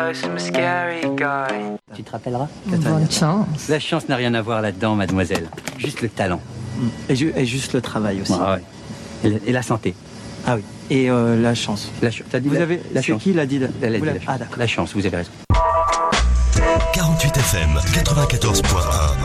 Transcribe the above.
Tu te rappelleras? Bonne chance. La chance n'a rien à voir là-dedans, mademoiselle. Juste le talent. Et juste le travail aussi. Ah ouais. Et la santé. Ah oui. Et la chance. T'as dit Vous la, avez. la C'est chance. qui l'a dit Elle a dit la chance. Ah d'accord. La chance, vous avez raison. 48 FM 94.1